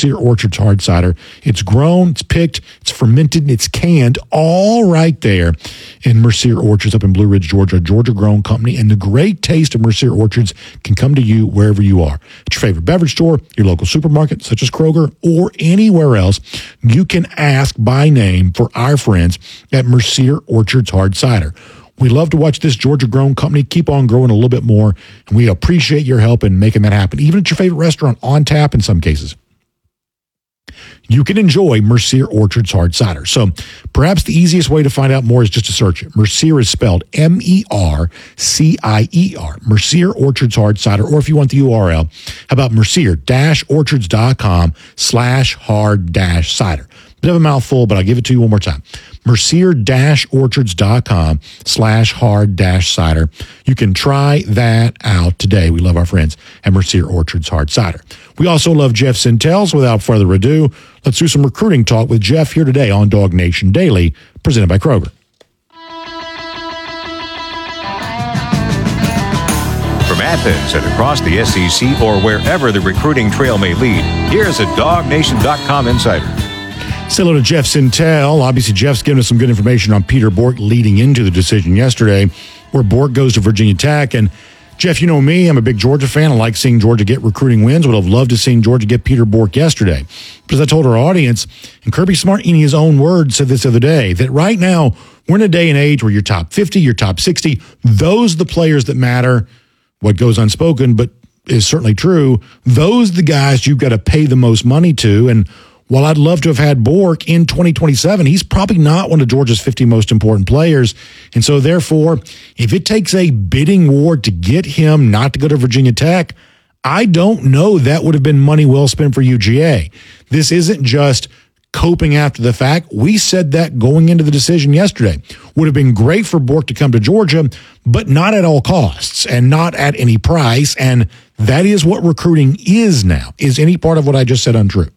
Mercier Orchards hard cider. It's grown, it's picked, it's fermented, and it's canned all right there in Mercier Orchards up in Blue Ridge, Georgia, a Georgia-grown company. And the great taste of Mercier Orchards can come to you wherever you are. At your favorite beverage store, your local supermarket, such as Kroger, or anywhere else, you can ask by name for our friends at Mercier Orchards hard cider. We love to watch this Georgia-grown company keep on growing a little bit more, and we appreciate your help in making that happen, even at your favorite restaurant, on tap in some cases. You can enjoy Mercier Orchards hard cider. So perhaps the easiest way to find out more is just to search it. Mercier is spelled M-E-R-C-I-E-R. Mercier Orchards hard cider. Or if you want the URL, how about mercier-orchards.com/hard-cider. Bit of a mouthful, but I'll give it to you one more time. Mercier-orchards.com/hard-cider. You can try that out today. We love our friends at Mercier Orchards hard cider. We also love Jeff Sentell, so without further ado, let's do some recruiting talk with Jeff here today on Dog Nation Daily, presented by Kroger. From Athens and across the SEC or wherever the recruiting trail may lead, here's a DogNation.com insider. Say hello to Jeff Sentell. Obviously, Jeff's given us some good information on Peter Bourque leading into the decision yesterday, where Bourque goes to Virginia Tech. And Jeff, you know me, I'm a big Georgia fan. I like seeing Georgia get recruiting wins. Would have loved to see Georgia get Peter Bourque yesterday. But as I told our audience, and Kirby Smart, in his own words, said this the other day, that right now we're in a day and age where you're top 50, you're top 60. Those are the players that matter. What goes unspoken, but is certainly true, those are the guys you've got to pay the most money to. And while I'd love to have had Bourque in 2027, he's probably not one of Georgia's 50 most important players. And so, therefore, if it takes a bidding war to get him not to go to Virginia Tech, I don't know that would have been money well spent for UGA. This isn't just coping after the fact. We said that going into the decision yesterday. Would have been great for Bourque to come to Georgia, but not at all costs and not at any price. And that is what recruiting is now. Is any part of what I just said untrue?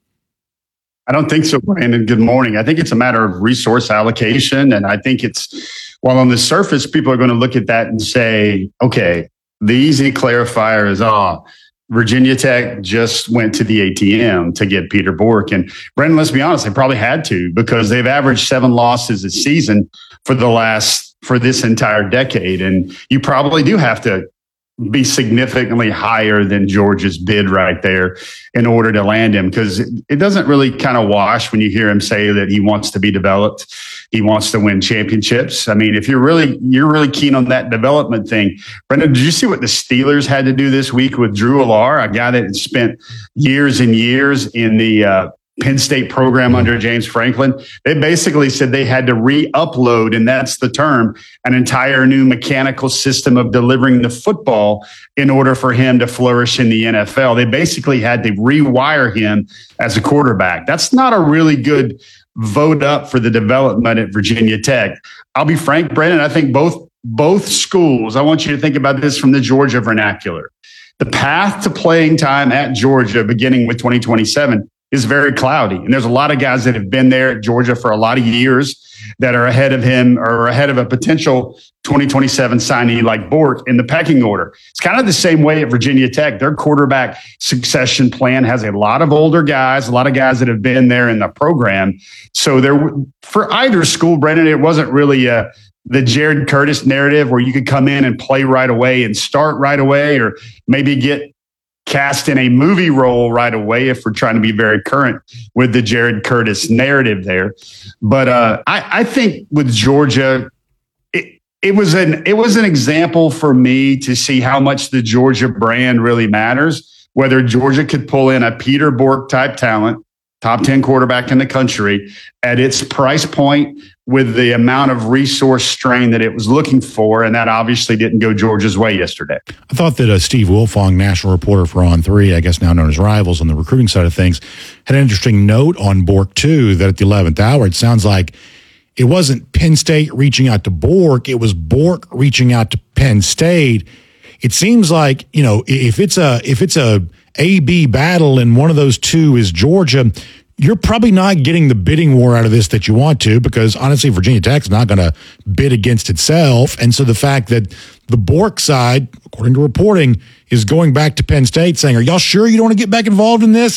I don't think so, Brandon. Good morning. I think it's a matter of resource allocation. And I think while on the surface, people are going to look at that and say, okay, the easy clarifier is, Virginia Tech just went to the ATM to get Peter Bourque. And Brandon, let's be honest, they probably had to, because they've averaged 7 losses a season for this entire decade. And you probably do have to be significantly higher than Georgia's bid right there in order to land him, because it doesn't really kind of wash when you hear him say that he wants to be developed. He wants to win championships. I mean, if you're really keen on that development thing, Brendan, did you see what the Steelers had to do this week with Drew Allar, a guy that had spent years and years in the Penn State program under James Franklin? They basically said they had to re-upload, and that's the term, an entire new mechanical system of delivering the football in order for him to flourish in the NFL. They basically had to rewire him as a quarterback. That's not a really good vote up for the development at Virginia Tech. I'll be frank, Brendan, I think both schools, I want you to think about this from the Georgia vernacular. The path to playing time at Georgia beginning with 2027 is very cloudy. And there's a lot of guys that have been there at Georgia for a lot of years that are ahead of him or ahead of a potential 2027 signee like Bourque in the pecking order. It's kind of the same way at Virginia Tech. Their quarterback succession plan has a lot of older guys, a lot of guys that have been there in the program. So for either school, Brendan, it wasn't really the Jared Curtis narrative where you could come in and play right away and start right away, or maybe get cast in a movie role right away if we're trying to be very current with the Jared Curtis narrative there. But I think with Georgia, it was an example for me to see how much the Georgia brand really matters, whether Georgia could pull in a Peter Bourque type talent, top 10 quarterback in the country, at its price point with the amount of resource strain that it was looking for. And that obviously didn't go Georgia's way yesterday. I thought that Steve Wilfong, national reporter for On3, I guess now known as Rivals on the recruiting side of things, had an interesting note on Bourque too, that at the 11th hour, it sounds like it wasn't Penn State reaching out to Bourque, it was Bourque reaching out to Penn State. It seems like, if it's a A-B battle and one of those two is Georgia, you're probably not getting the bidding war out of this that you want to, because honestly, Virginia Tech's not going to bid against itself. And so the fact that the Bourque side, according to reporting, is going back to Penn State saying, are y'all sure you don't want to get back involved in this?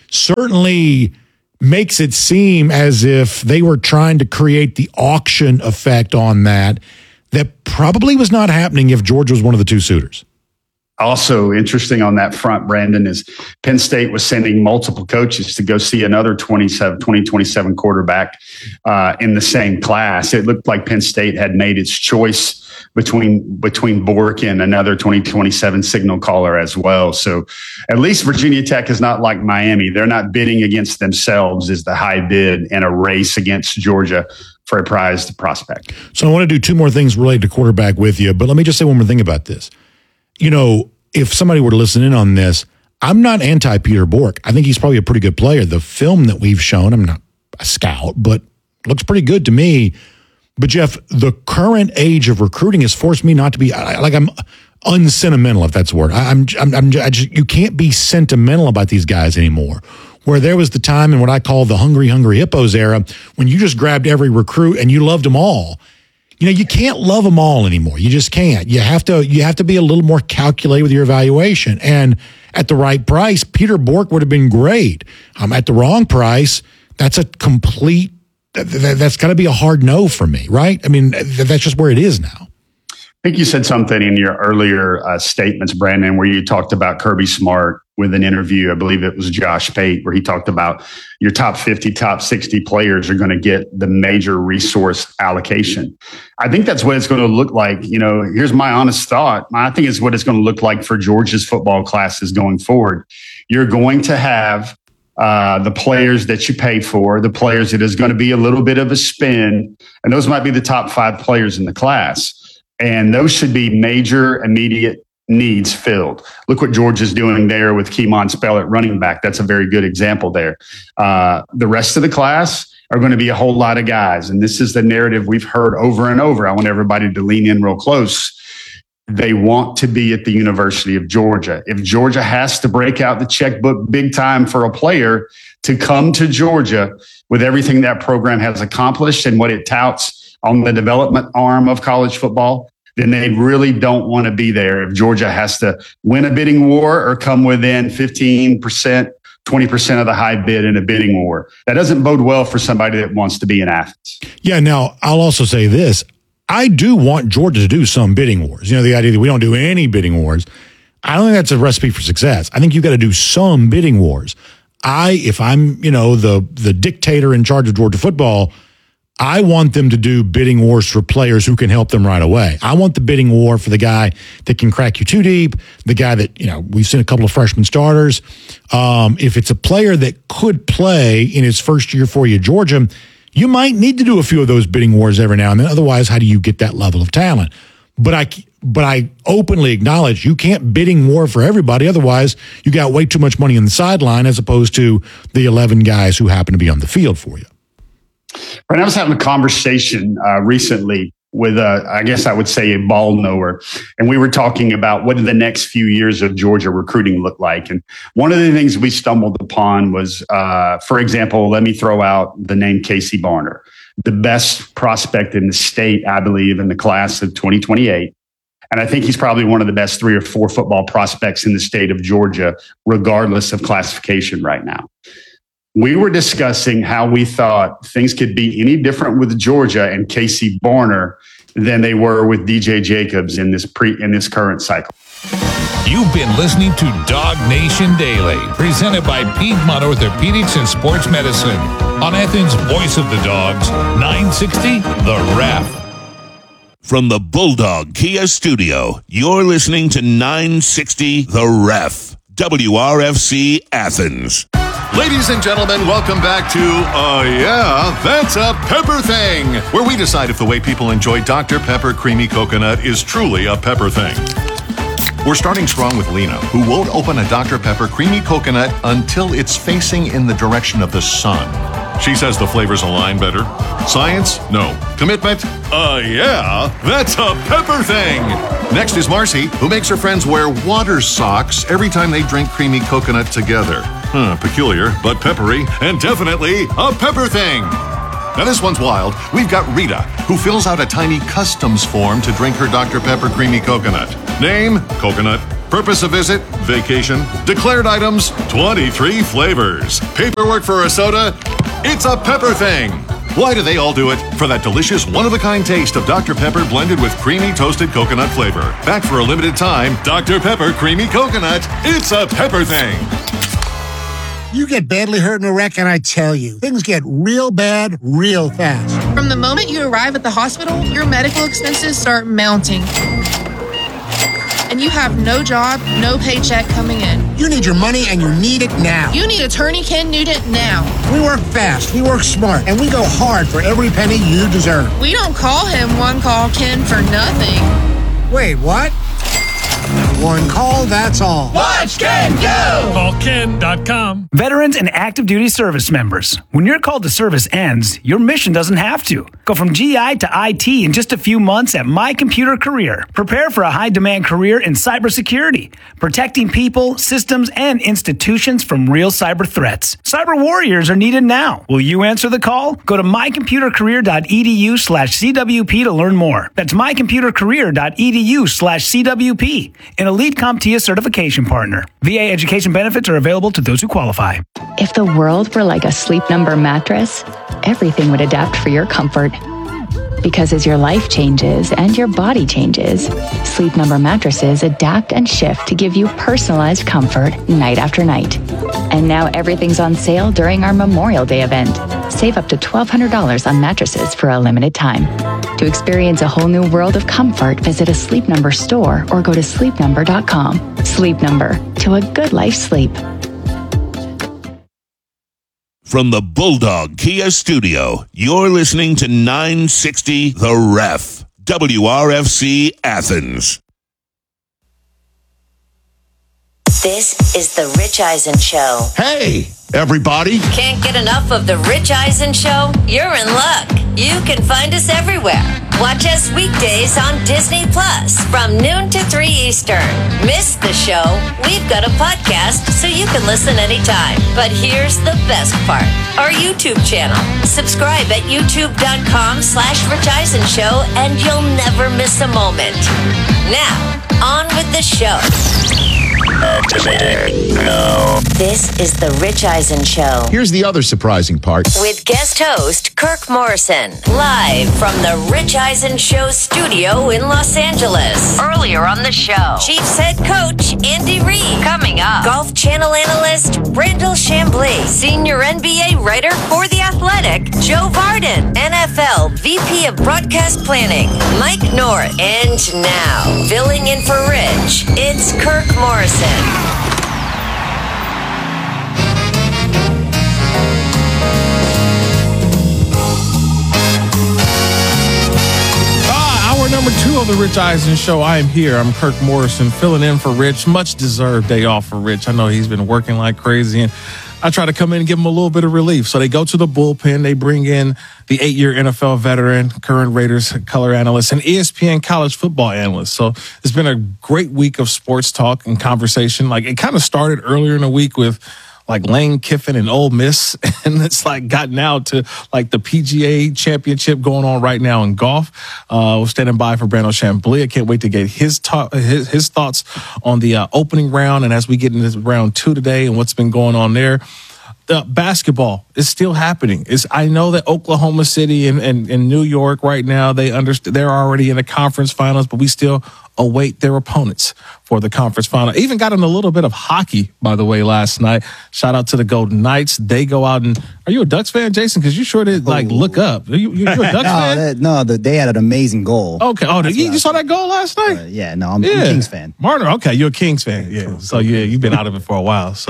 certainly makes it seem as if they were trying to create the auction effect on that probably was not happening if Georgia was one of the two suitors. Also interesting on that front, Brandon, is Penn State was sending multiple coaches to go see another 2027 quarterback in the same class. It looked like Penn State had made its choice between Bork and another 2027 signal caller as well. So at least Virginia Tech is not like Miami. They're not bidding against themselves as the high bid in a race against Georgia for a prized prospect. So I want to do two more things related to quarterback with you, but let me just say one more thing about this. You know, if somebody were to listen in on this, I'm not anti-Peter Bork. I think he's probably a pretty good player. The film that we've shown, I'm not a scout, but looks pretty good to me. But Jeff, the current age of recruiting has forced me not to be I'm unsentimental, if that's the word. You can't be sentimental about these guys anymore. Where there was the time in what I call the hungry hippos era when you just grabbed every recruit and you loved them all. You know, you can't love them all anymore. You just can't. You have to be a little more calculated with your evaluation. And at the right price, Peter Bork would have been great. At the wrong price, that's got to be a hard no for me, right? I mean, that's just where it is now. I think you said something in your earlier statements, Brandon, where you talked about Kirby Smart with an interview. I believe it was Josh Pate, where he talked about your top 50, top 60 players are going to get the major resource allocation. I think that's what it's going to look like. You know, here's my honest thought. I think it's what it's going to look like for Georgia's football classes going forward. You're going to have the players that you pay for, the players that is going to be a little bit of a spin, and those might be the top 5 players in the class. And those should be major, immediate needs filled. Look what Georgia's doing there with Keymon Spell at running back. That's a very good example there. The rest of the class are going to be a whole lot of guys. And this is the narrative we've heard over and over. I want everybody to lean in real close. They want to be at the University of Georgia. If Georgia has to break out the checkbook big time for a player to come to Georgia with everything that program has accomplished and what it touts on the development arm of college football, then they really don't want to be there if Georgia has to win a bidding war or come within 15%, 20% of the high bid in a bidding war. That doesn't bode well for somebody that wants to be in Athens. Yeah, now I'll also say this. I do want Georgia to do some bidding wars. You know, the idea that we don't do any bidding wars, I don't think that's a recipe for success. I think you've got to do some bidding wars. If I'm, the dictator in charge of Georgia football, I want them to do bidding wars for players who can help them right away. I want the bidding war for the guy that can crack you too deep, the guy that, we've seen a couple of freshman starters. If it's a player that could play in his first year for you, Georgia, you might need to do a few of those bidding wars every now and then. Otherwise, how do you get that level of talent? But I openly acknowledge you can't bidding war for everybody. Otherwise, you got way too much money on the sideline as opposed to the 11 guys who happen to be on the field for you. Right, I was having a conversation recently with, I guess I would say, a ball knower. And we were talking about what do the next few years of Georgia recruiting look like. And one of the things we stumbled upon was, for example, let me throw out the name Casey Barner, the best prospect in the state, I believe, in the class of 2028. And I think he's probably one of the best 3 or 4 football prospects in the state of Georgia, regardless of classification right now. We were discussing how we thought things could be any different with Georgia and Casey Barner than they were with DJ Jacobs in this current cycle. You've been listening to Dog Nation Daily, presented by Piedmont Orthopedics and Sports Medicine on Athens' Voice of the Dogs, 960 The Ref. From the Bulldog Kia Studio, you're listening to 960 The Ref, WRFC Athens. Ladies and gentlemen, welcome back to, That's a Pepper Thing, where we decide if the way people enjoy Dr. Pepper Creamy Coconut is truly a pepper thing. We're starting strong with Lena, who won't open a Dr. Pepper Creamy Coconut until it's facing in the direction of the sun. She says the flavors align better. Science? No. Commitment? That's a pepper thing. Next is Marcy, who makes her friends wear water socks every time they drink creamy coconut together. Peculiar, but peppery, and definitely a pepper thing. Now this one's wild. We've got Rita, who fills out a tiny customs form to drink her Dr. Pepper Creamy Coconut. Name, Coconut. Purpose of visit, vacation. Declared items, 23 flavors. Paperwork for a soda, it's a pepper thing. Why do they all do it? For that delicious one-of-a-kind taste of Dr. Pepper blended with creamy toasted coconut flavor. Back for a limited time, Dr. Pepper Creamy Coconut. It's a pepper thing. You get badly hurt in a wreck, and I tell you, things get real bad real fast. From the moment you arrive at the hospital, your medical expenses start mounting. And you have no job, no paycheck coming in. You need your money, and you need it now. You need Attorney Ken Nugent now. We work fast, we work smart, and we go hard for every penny you deserve. We don't call him One Call Ken for nothing. Wait, what? One call, that's all. Watch Ken go! Call Ken.com. Veterans and active duty service members. When your call to service ends, your mission doesn't have to. Go from GI to IT in just a few months at My Computer Career. Prepare for a high-demand career in cybersecurity, protecting people, systems, and institutions from real cyber threats. Cyber warriors are needed now. Will you answer the call? Go to mycomputercareer.edu/CWP to learn more. That's mycomputercareer.edu/CWP. An Elite CompTIA certification partner. VA education benefits are available to those who qualify. If the world were like a Sleep Number mattress, everything would adapt for your comfort. Because as your life changes and your body changes, Sleep Number mattresses adapt and shift to give you personalized comfort night after night. And now everything's on sale during our Memorial Day event. Save up to $1,200 on mattresses for a limited time. To experience a whole new world of comfort, visit a Sleep Number store or go to sleepnumber.com. Sleep Number, to a good life sleep. From the Bulldog Kia Studio, you're listening to 960 The Ref, WRFC Athens. This is the Rich Eisen Show. Hey, everybody. Can't get enough of the Rich Eisen Show? You're in luck. You can find us everywhere. Watch us weekdays on Disney Plus from noon to 3 Eastern. Miss the show? We've got a podcast so you can listen anytime. But here's the best part. Our YouTube channel. Subscribe at youtube.com/Rich Eisen Show and you'll never miss a moment. Now, on with the show. Activating now. This is the Rich Eisen Show. Here's the other surprising part. With guest host Kirk Morrison, live from the Rich Eisen Show studio in Los Angeles. Earlier on the show, Chiefs head coach Andy Reid. Coming up, Golf Channel analyst Brandel Chambly. Senior NBA writer for The Athletic, Joe Varden. NFL VP of Broadcast Planning, Mike North. And now, filling in for Rich, it's Kirk Morrison. Hour number 2 of the Rich Eisen Show. I am here. I'm Kirk Morrison, filling in for Rich. Much deserved day off for Rich. I know he's been working like crazy, and I try to come in and give him a little bit of relief. So they go to the bullpen. They bring in the 8-year NFL veteran, current Raiders color analyst, and ESPN college football analyst. So it's been a great week of sports talk and conversation. Like, it kind of started earlier in the week with like Lane Kiffin and Ole Miss, and it's like gotten out to like the PGA championship going on right now in golf. We're standing by for Brandel Chambly. I can't wait to get his thoughts on the opening round, and as we get into round 2 today and what's been going on there. The basketball is still happening. I know that Oklahoma City and New York right now, they're already in the conference finals, but we still await their opponents for the conference final. Even got in a little bit of hockey, by the way, last night. Shout out to the Golden Knights. They go out and are you a Ducks fan, Jason? Because you sure did look up. You're a Ducks fan? They had an amazing goal. Okay. Oh, you saw that goal last night? I'm a Kings fan. Marner, okay, you're a Kings fan. Yeah. So you've been out of it for a while. So,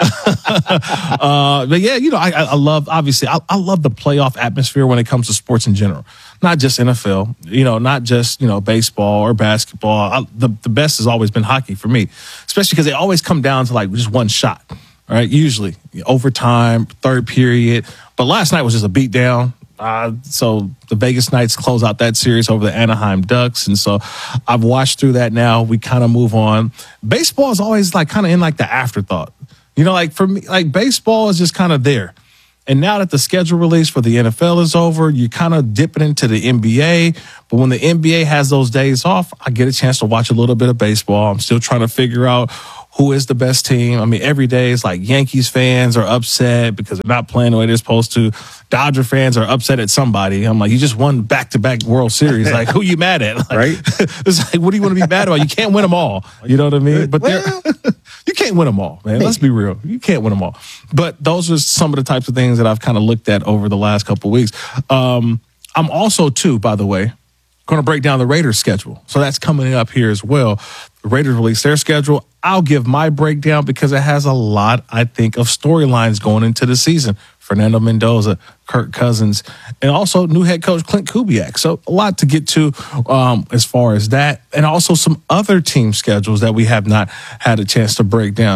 but yeah, I love obviously I love the playoff atmosphere when it comes to sports in general. Not just NFL, not just, baseball or basketball. The best has always been hockey for me, especially because they always come down to like just one shot, all right? Usually overtime, third period. But last night was just a beatdown. So the Vegas Knights close out that series over the Anaheim Ducks. And so I've watched through that now. We kind of move on. Baseball is always like kind of in like the afterthought. Like for me, like baseball is just kind of there. And now that the schedule release for the NFL is over, you're kind of dipping into the NBA. But when the NBA has those days off, I get a chance to watch a little bit of baseball. I'm still trying to figure out who is the best team. I mean, every day it's like Yankees fans are upset because they're not playing the way they're supposed to. Dodger fans are upset at somebody. I'm like, you just won back-to-back World Series. Like, who you mad at? Like, right? It's like, what do you want to be mad about? You can't win them all. You know what I mean? But you can't win them all, man. Let's be real. You can't win them all. But those are some of the types of things that I've kind of looked at over the last couple of weeks. I'm also, too, by the way, going to break down the Raiders schedule. So that's coming up here as well. The Raiders release their schedule. I'll give my breakdown because it has a lot, I think, of storylines going into the season. Fernando Mendoza, Kirk Cousins, and also new head coach Clint Kubiak. So a lot to get to as far as that. And also some other team schedules that we have not had a chance to break down.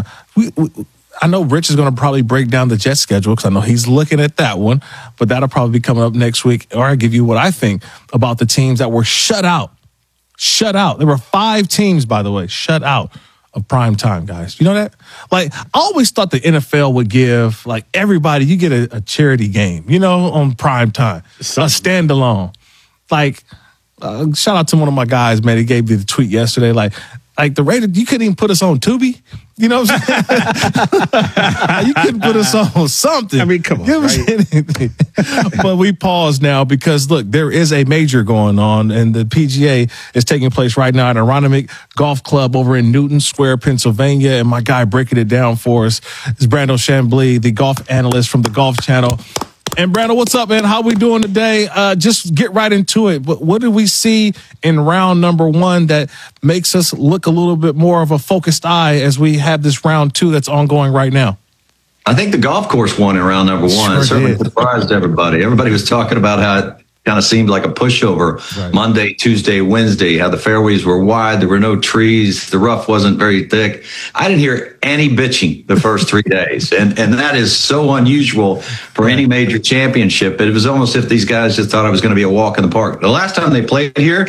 I know Rich is going to probably break down the Jets schedule because I know he's looking at that one, but that'll probably be coming up next week. Or I'll give you what I think about the teams that were shut out. Shut out. There were 5 teams, by the way, shut out of prime time, guys. You know that? Like, I always thought the NFL would give, like, everybody, you get a charity game, you know, on prime time, a standalone. Like, shout out to one of my guys, man. He gave me the tweet yesterday, like the Raiders, you couldn't even put us on Tubi. You know what I'm saying? You couldn't put us on something. I mean, come on. Right? Anything. But we pause now because, look, there is a major going on, and the PGA is taking place right now at Aronimink Golf Club over in Newton Square, Pennsylvania. And my guy breaking it down for us is Brandon Chambly, the golf analyst from the Golf Channel. And Brandon, what's up, man? How we doing today? Just get right into it. What did we see in round number 1 that makes us look a little bit more of a focused eye as we have this round 2 that's ongoing right now? I think the golf course won in round number 1. Sure it certainly did. surprised everybody. Everybody was talking about how it kind of seemed like a pushover. Right. Monday, Tuesday, Wednesday, how the fairways were wide. There were no trees. The rough wasn't very thick. I didn't hear any bitching the first 3 days. And that is so unusual for any major championship. It was almost if these guys just thought it was going to be a walk in the park. The last time they played here,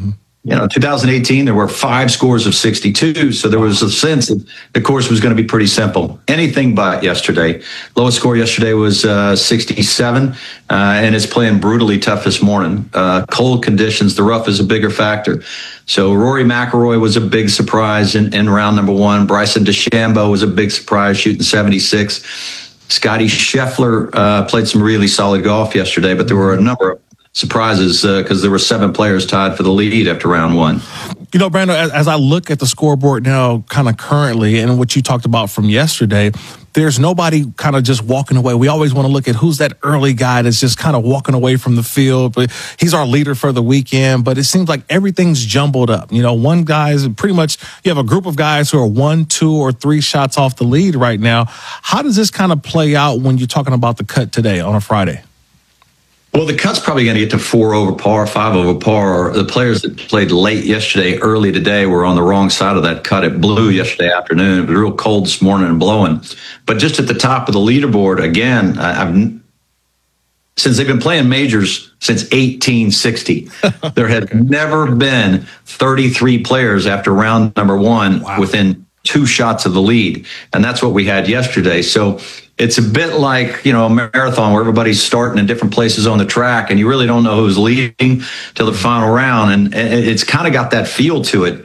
2018, there were 5 scores of 62. So there was a sense that the course was going to be pretty simple. Anything but yesterday. Lowest score yesterday was 67, and it's playing brutally tough this morning. Cold conditions, the rough is a bigger factor. So Rory McIlroy was a big surprise in round number 1. Bryson DeChambeau was a big surprise, shooting 76. Scotty Scheffler played some really solid golf yesterday, but there were a number of surprises because there were 7 players tied for the lead after round 1. You know, Brandon, as I look at the scoreboard now, kind of currently, and what you talked about from yesterday, there's nobody kind of just walking away. We always want to look at who's that early guy that's just kind of walking away from the field. But he's our leader for the weekend. But it seems like everything's jumbled up. You know, one guy's pretty much, you have a group of guys who are 1, 2, or 3 shots off the lead right now. How does this kind of play out when you're talking about the cut today on a Friday? Well, the cut's probably going to get to 4 over par, 5 over par. The players that played late yesterday, early today, were on the wrong side of that cut. It blew yesterday afternoon. It was real cold this morning and blowing. But just at the top of the leaderboard, again, since they've been playing majors since 1860, there had never been 33 players after round number 1 within 2 shots of the lead. And that's what we had yesterday. So it's a bit like, a marathon where everybody's starting in different places on the track and you really don't know who's leading till the final round. And it's kind of got that feel to it.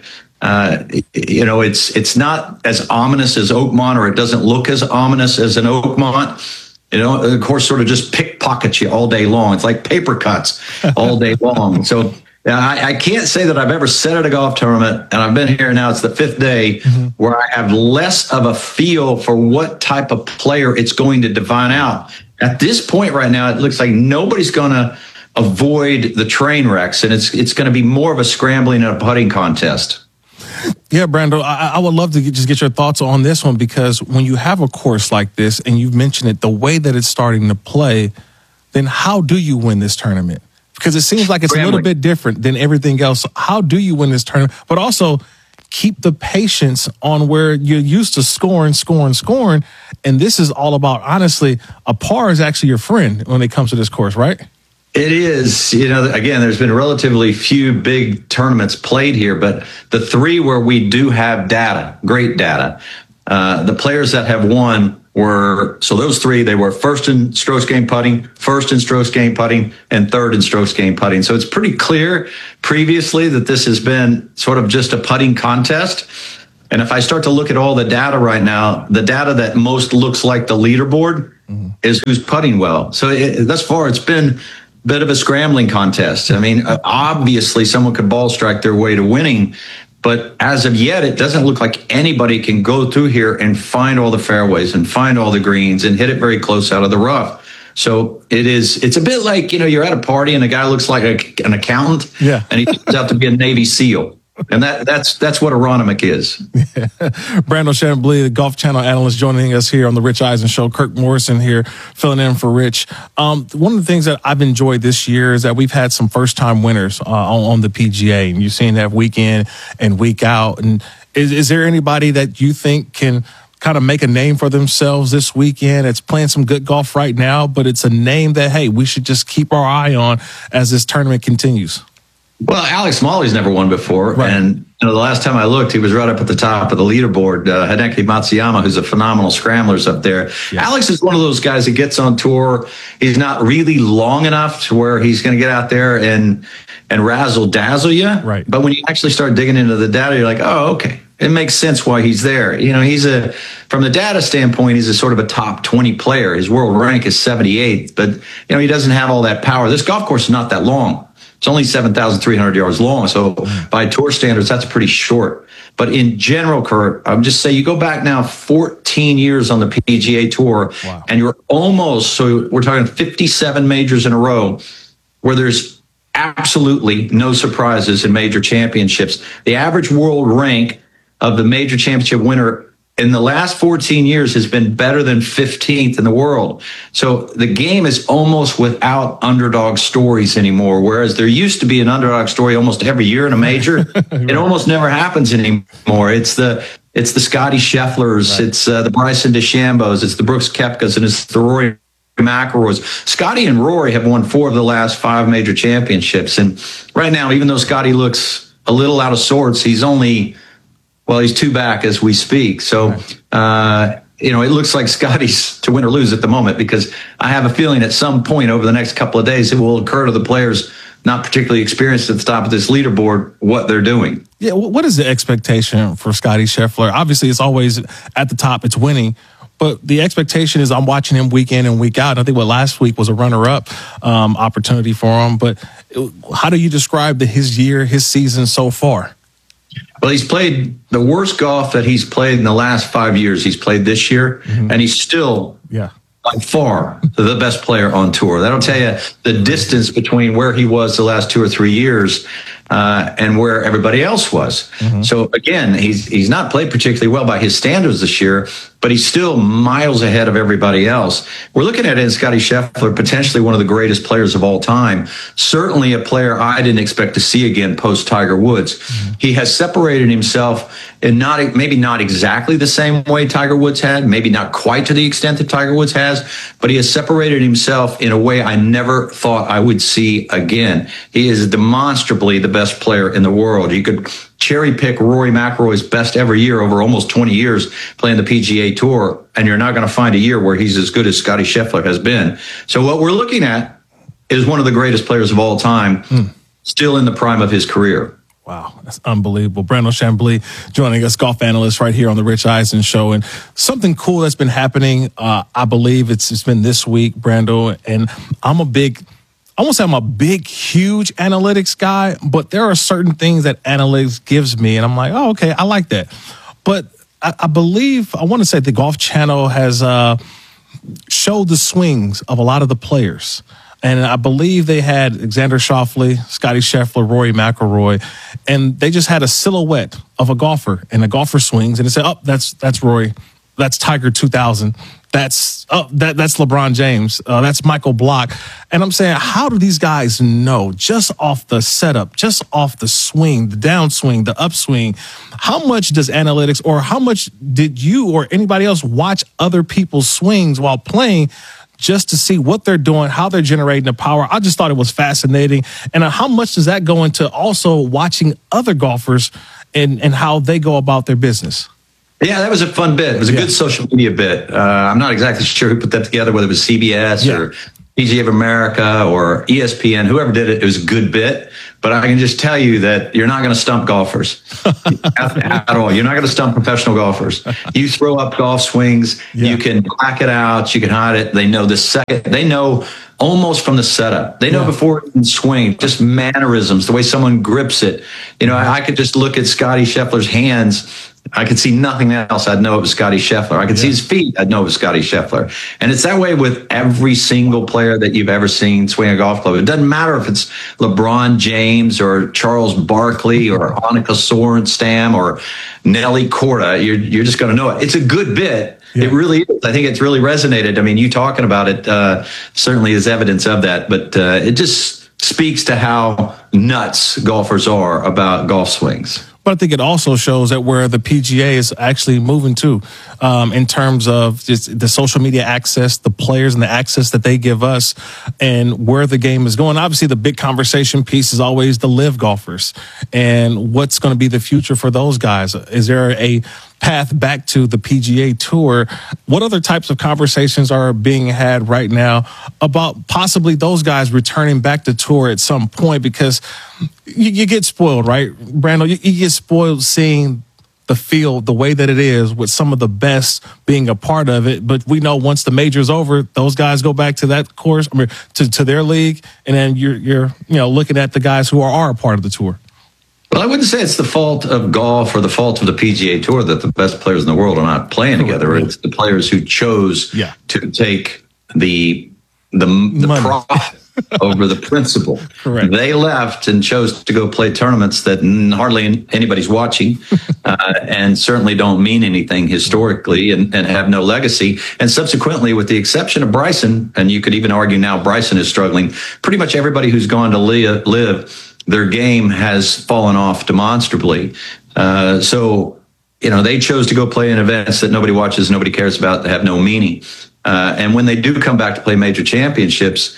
It's not as ominous as Oakmont, or it doesn't look as ominous as an Oakmont. Of course, sort of just pickpockets you all day long. It's like paper cuts all day long. So I can't say that I've ever sat at a golf tournament, and I've been here now, it's the 5th day, where I have less of a feel for what type of player it's going to divine out. At this point right now, it looks like nobody's going to avoid the train wrecks, and it's going to be more of a scrambling and a putting contest. Yeah, Brando, I would love to just get your thoughts on this one, because when you have a course like this, and you've mentioned it, the way that it's starting to play, then how do you win this tournament? Because it seems like it's a little bit different than everything else. How do you win this tournament? But also keep the patience on where you're used to scoring. And this is all about, honestly, a par is actually your friend when it comes to this course, right? It is. Again, there's been relatively few big tournaments played here, but the 3 where we do have data, great data, the players that have won so those three, they were first in strokes gained putting, first in strokes gained putting, and third in strokes gained putting. So it's pretty clear previously that this has been sort of just a putting contest. And if I start to look at all the data right now, the data that most looks like the leaderboard is who's putting well. So thus far, it's been a bit of a scrambling contest. I mean, obviously, someone could ball strike their way to winning. But as of yet, it doesn't look like anybody can go through here and find all the fairways and find all the greens and hit it very close out of the rough. So it's a bit like, you're at a party and a guy looks like an accountant, and he turns out to be a Navy SEAL. And that's what Aronimik is. Brandel Chamblee, the Golf Channel analyst, joining us here on the Rich Eisen Show. Kirk Morrison here, filling in for Rich. One of the things that I've enjoyed this year is that we've had some first-time winners on the PGA, and you've seen that week in and week out. And is there anybody that you think can kind of make a name for themselves this weekend? It's playing some good golf right now, but it's a name that, hey, we should just keep our eye on as this tournament continues. Well, Alex Smalley's never won before. Right. And the last time I looked, he was right up at the top of the leaderboard. Hideki Matsuyama, who's a phenomenal scrambler, is up there. Yeah. Alex is one of those guys that gets on tour. He's not really long enough to where he's going to get out there and razzle dazzle you. Right. But when you actually start digging into the data, you're like, oh, okay. It makes sense why he's there. From the data standpoint, he's a sort of a top 20 player. His world rank is 78th, but he doesn't have all that power. This golf course is not that long. It's only 7,300 yards long. So by tour standards, that's pretty short. But in general, Kurt, I would just say you go back now 14 years on the PGA Tour, and you're so we're talking 57 majors in a row where there's absolutely no surprises in major championships. The average world rank of the major championship winner in the last 14 years has been better than 15th in the world. So the game is almost without underdog stories anymore, whereas there used to be an underdog story almost every year in a major. It almost never happens anymore. It's the Scotty Schefflers, it's the Bryson DeChambeaus, it's the Brooks Koepkas, and it's the Rory McIlroys. Scotty and Rory have won 4 of the last 5 major championships. And right now, even though Scotty looks a little out of sorts, he's 2 back as we speak. So, it looks like Scotty's to win or lose at the moment, because I have a feeling at some point over the next couple of days, it will occur to the players not particularly experienced at the top of this leaderboard what they're doing. Yeah. What is the expectation for Scotty Scheffler? Obviously, it's always at the top, it's winning. But the expectation is I'm watching him week in and week out. I think last week was a runner-up opportunity for him. But how do you describe his season so far? Well, he's played the worst golf that he's played in the last 5 years. He's played this year, and he's still by far the best player on tour. That'll tell you the distance between where he was the last 2 or 3 years and where everybody else was. So again, he's not played particularly well by his standards this year, but he's still miles ahead of everybody else. We're looking at it in Scotty Scheffler, potentially one of the greatest players of all time. Certainly a player I didn't expect to see again post Tiger Woods. He has separated himself in maybe not exactly the same way Tiger Woods had, maybe not quite to the extent that Tiger Woods has, but he has separated himself in a way I never thought I would see again. He is demonstrably the best player in the world. You could cherry pick Rory McIlroy's best ever year over almost 20 years playing the PGA Tour, and you're not going to find a year where he's as good as Scotty Scheffler has been. So what we're looking at is one of the greatest players of all time, still in the prime of his career. Wow, that's unbelievable. Brandel Chamblee joining us, golf analyst right here on the Rich Eisen Show. And something cool that's been happening, I believe it's been this week, Brandel, and I won't say I'm a big, huge analytics guy, but there are certain things that analytics gives me, and I'm like, oh, okay, I like that. But I want to say the Golf Channel has showed the swings of a lot of the players. And I believe they had Xander Schauffele, Scotty Scheffler, Rory McIlroy, and they just had a silhouette of a golfer, and the golfer swings, and they said, oh, that's Rory, that's Tiger 2000, that's LeBron James, that's Michael Block. And I'm saying, how do these guys know just off the setup, just off the swing, the downswing, the upswing? How much does analytics, or how much did you or anybody else watch other people's swings while playing just to see what they're doing, how they're generating the power? I just thought it was fascinating. And how much does that go into also watching other golfers and how they go about their business? Yeah, that was a fun bit. It was a good social media bit. I'm not exactly sure who put that together, whether it was CBS or PGA of America or ESPN, whoever did it. It was a good bit. But I can just tell you that you're not going to stump golfers at all. You're not going to stump professional golfers. You throw up golf swings, you can black it out, you can hide it. They know the second. They know almost from the setup. They know before it can swing, just mannerisms, the way someone grips it. You know, I could just look at Scotty Scheffler's hands. I could see nothing else. I'd know it was Scotty Scheffler. I could see his feet. I'd know it was Scotty Scheffler. And it's that way with every single player that you've ever seen swing a golf club. It doesn't matter if it's LeBron James or Charles Barkley or Annika Sorenstam or Nelly Korda. You're just going to know it. It's a good bit. It really is. I think it's really resonated. I mean, you talking about it certainly is evidence of that. But it just speaks to how nuts golfers are about golf swings. But I think it also shows that where the PGA is actually moving to in terms of just the social media access, the players and the access that they give us and where the game is going. Obviously, the big conversation piece is always the live golfers and what's going to be the future for those guys. Is there a path back to the PGA Tour? What other types of conversations are being had right now about possibly those guys returning back to tour at some point? Because you get spoiled, right, Brando? You get spoiled seeing the field the way that it is with some of the best being a part of it. But we know once the major's over, those guys go back to that course, to their league, and then you're looking at the guys who are a part of the tour. Well, I wouldn't say it's the fault of golf or the fault of the PGA Tour that the best players in the world are not playing together. It's the players who chose to take the profit over the principle. Correct. They left and chose to go play tournaments that hardly anybody's watching and certainly don't mean anything historically and have no legacy. And subsequently, with the exception of Bryson, and you could even argue now Bryson is struggling, pretty much everybody who's gone to live, their game has fallen off demonstrably. So, they chose to go play in events that nobody watches, nobody cares about, that have no meaning. And when they do come back to play major championships,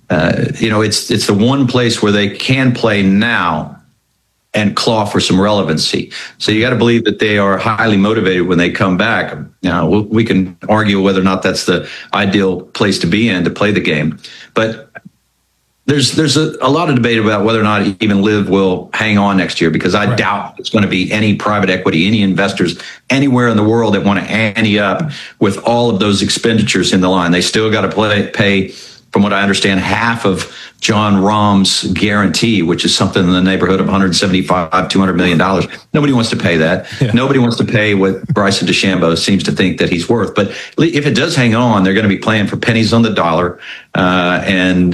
it's the one place where they can play now and claw for some relevancy. So you got to believe that they are highly motivated when they come back. Now, we can argue whether or not that's the ideal place to be in to play the game. But there's a lot of debate about whether or not even LIV will hang on next year, because I doubt it's going to be any private equity, any investors anywhere in the world that want to ante up with all of those expenditures in the line. They still got to pay, from what I understand, half of John Rahm's guarantee, which is something in the neighborhood of $175-200 million. Nobody wants to pay that. Yeah. Nobody wants to pay what Bryson DeChambeau seems to think that he's worth. But if it does hang on, they're going to be playing for pennies on the dollar, and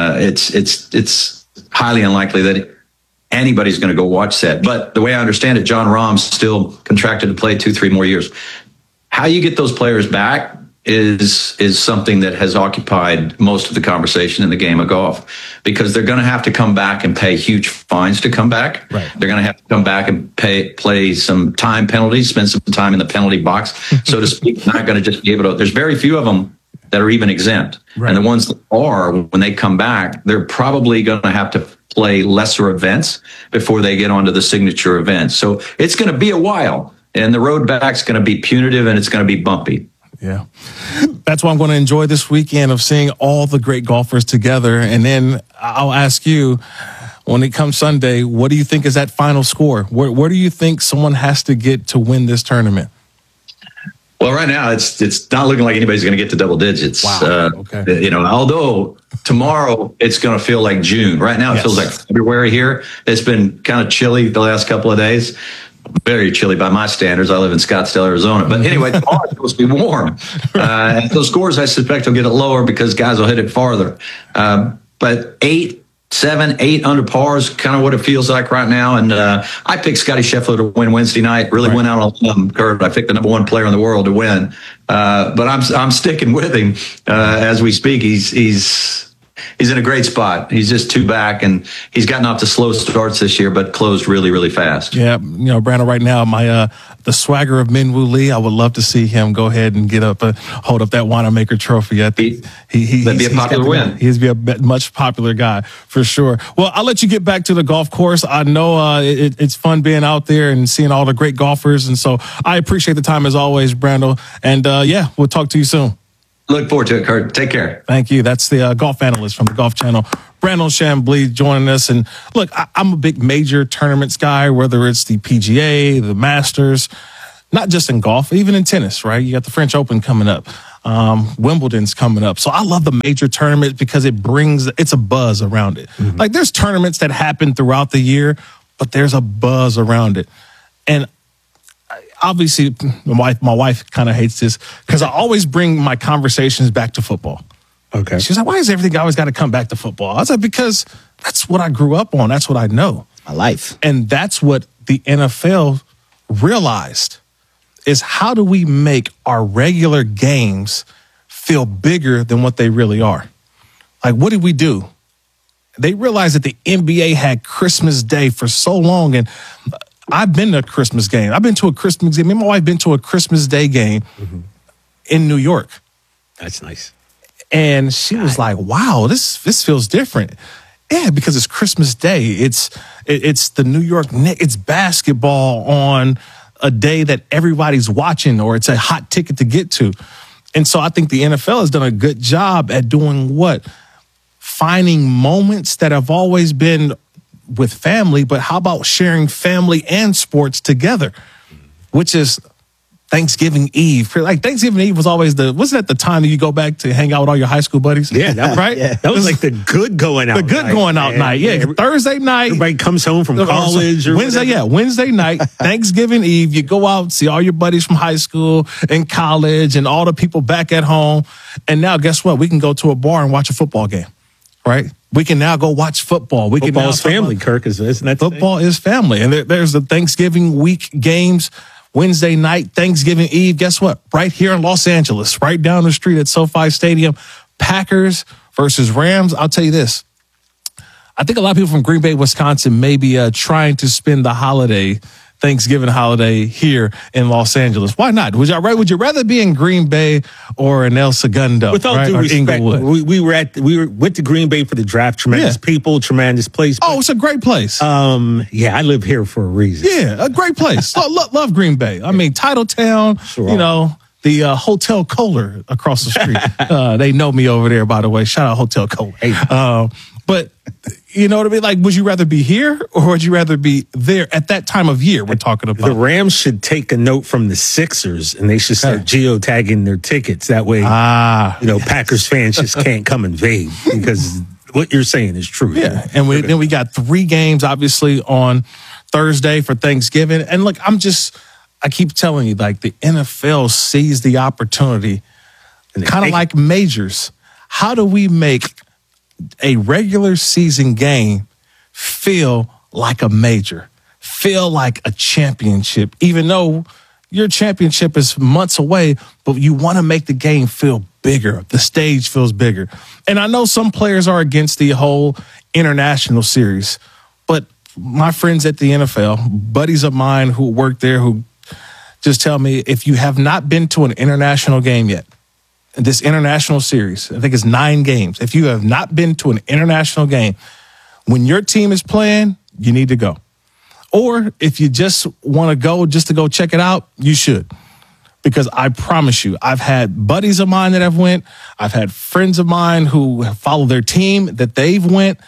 it's highly unlikely that anybody's going to go watch that. But the way I understand it, John Rahm's still contracted to play 2-3 more years. How you get those players back is something that has occupied most of the conversation in the game of golf, because they're going to have to come back and pay huge fines to come back. Right. They're going to have to come back and play some time penalties, spend some time in the penalty box, so to speak. Not going to just be able to. There's very few of them that are even exempt, and the ones that are, when they come back, they're probably going to have to play lesser events before they get onto the signature events. So it's going to be a while, and the road back's going to be punitive, and it's going to be bumpy. Yeah. That's why I'm going to enjoy this weekend of seeing all the great golfers together. And then I'll ask you, when it comes Sunday, what do you think is that final score? Where do you think someone has to get to win this tournament? Well, right now, it's not looking like anybody's going to get to double digits. Wow. Okay. Although tomorrow it's going to feel like June. Right now, it feels like February here. It's been kind of chilly the last couple of days. Very chilly by my standards. I live in Scottsdale, Arizona. But anyway, tomorrow it's supposed to be warm. And those scores, I suspect, will get it lower because guys will hit it farther. But 8, 7, 8 under par is kind of what it feels like right now. And I picked Scotty Scheffler to win Wednesday night. Really went out on a limb, Kurt. I picked the number one player in the world to win. But I'm sticking with him as we speak. He's in a great spot. He's just 2 back, and he's gotten off to slow starts this year, but closed really, really fast. Yeah, Brandon, right now, the swagger of Minwoo Lee, I would love to see him go ahead and get up and hold up that Wanamaker trophy. I think that'd be a popular win. He's be a much popular guy for sure. Well, I'll let you get back to the golf course. I know it's fun being out there and seeing all the great golfers, and so I appreciate the time as always, Brando. And we'll talk to you soon. Look forward to it, Kurt. Take care. Thank you. That's the golf analyst from the Golf Channel, Brandon Chambly, joining us. And look, I'm a big major tournaments guy, whether it's the PGA, the Masters, not just in golf, even in tennis, right? You got the French Open coming up. Wimbledon's coming up. So I love the major tournament because it's a buzz around it. Mm-hmm. Like there's tournaments that happen throughout the year, but there's a buzz around it. And obviously, my wife kind of hates this because I always bring my conversations back to football. Okay. She's like, why is everything always got to come back to football? I was like, because that's what I grew up on. That's what I know. My life. And that's what the NFL realized is how do we make our regular games feel bigger than what they really are? Like, what did we do? They realized that the NBA had Christmas Day for so long, and I've been to a Christmas game. I've been to a Christmas game. Me and my wife been to a Christmas Day game in New York. That's nice. And she was like, wow, this feels different. Yeah, because it's Christmas Day. It's the New York Knicks. It's basketball on a day that everybody's watching, or it's a hot ticket to get to. And so I think the NFL has done a good job at doing what? Finding moments that have always been with family, but how about sharing family and sports together, which is Thanksgiving Eve. Like Thanksgiving Eve was always wasn't that the time that you go back to hang out with all your high school buddies? Yeah, right? Yeah. That was like the good going out. The good night, going out night. Yeah, Thursday night. Everybody comes home from college. Or Wednesday, whatever. Wednesday night, Thanksgiving Eve. You go out, see all your buddies from high school and college, and all the people back at home. And now, guess what? We can go to a bar and watch a football game. Right? We can now go watch football. Football's family, Kirk, isn't that football is family. And there's the Thanksgiving week games, Wednesday night, Thanksgiving Eve. Guess what? Right here in Los Angeles, right down the street at SoFi Stadium, Packers versus Rams. I'll tell you this. I think a lot of people from Green Bay, Wisconsin may be trying to spend the Thanksgiving holiday here in Los Angeles. Why not? Would you rather be in Green Bay or in El Segundo? With all right? due Or respect, Inglewood? we went to Green Bay for the draft. Tremendous people, tremendous place. Oh, it's a great place. Yeah, I live here for a reason. Yeah, a great place. love Green Bay. I mean, Titletown, the Hotel Kohler across the street. They know me over there, by the way. Shout out Hotel Kohler. But you know what I mean? Like, would you rather be here or would you rather be there at that time of year we're talking about? The Rams should take a note from the Sixers and they should start geotagging their tickets. That way, Packers fans just can't come invade because what you're saying is true. Yeah. And then we got 3 games, obviously, on Thursday for Thanksgiving. And look, I keep telling you, like, the NFL sees the opportunity, kind of like majors. How do we make a regular season game feel like a major, feel like a championship, even though your championship is months away, but you want to make the game feel bigger. The stage feels bigger. And I know some players are against the whole international series, but my friends at the NFL, buddies of mine who work there, who just tell me, if you have not been to an international game yet, this international series, I think it's 9 games. If you have not been to an international game, when your team is playing, you need to go. Or if you just want to go just to go check it out, you should. Because I promise you, I've had buddies of mine that have went. I've had friends of mine who have followed their team that they've went.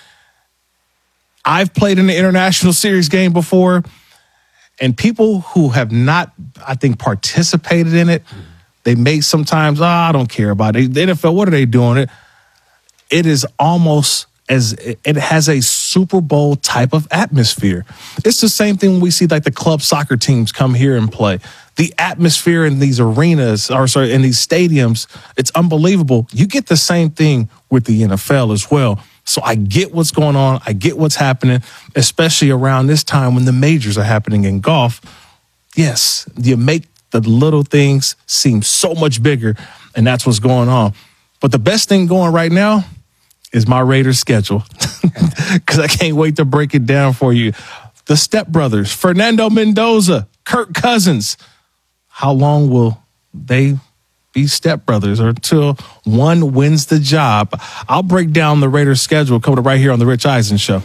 I've played in the international series game before. And people who have not, I think, participated in it, they may sometimes, I don't care about it. The NFL, what are they doing? It is almost as it has a Super Bowl type of atmosphere. It's the same thing when we see like the club soccer teams come here and play. The atmosphere in these arenas, in these stadiums, it's unbelievable. You get the same thing with the NFL as well. So I get what's going on. I get what's happening, especially around this time when the majors are happening in golf. Yes, you make the little things seem so much bigger, and that's what's going on. But the best thing going right now is my Raiders schedule, because I can't wait to break it down for you. The Step Brothers, Fernando Mendoza, Kirk Cousins. How long will they be stepbrothers, or until one wins the job? I'll break down the Raiders schedule coming up right here on the Rich Eisen Show.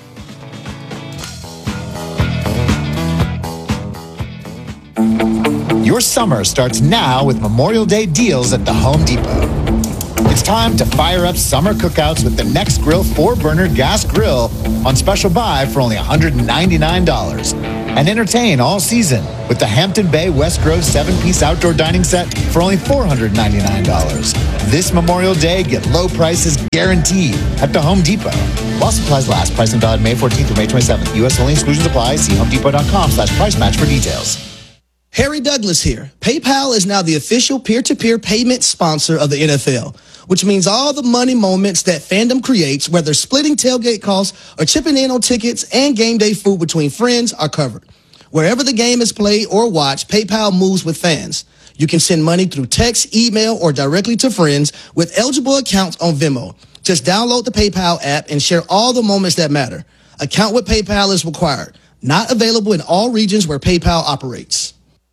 Your summer starts now with Memorial Day deals at the Home Depot. It's time to fire up summer cookouts with the Next Grill 4-burner gas grill on special buy for only $199. And entertain all season with the Hampton Bay West Grove 7-piece outdoor dining set for only $499. This Memorial Day, get low prices guaranteed at the Home Depot. While supplies last, price and valid May 14th through May 27th. U.S. only, exclusions apply. See homedepot.com/price match for details. Harry Douglas here. PayPal is now the official peer-to-peer payment sponsor of the NFL, which means all the money moments that fandom creates, whether splitting tailgate costs or chipping in on tickets and game day food between friends, are covered. Wherever the game is played or watched, PayPal moves with fans. You can send money through text, email, or directly to friends with eligible accounts on Venmo. Just download the PayPal app and share all the moments that matter. Account with PayPal is required. Not available in all regions where PayPal operates.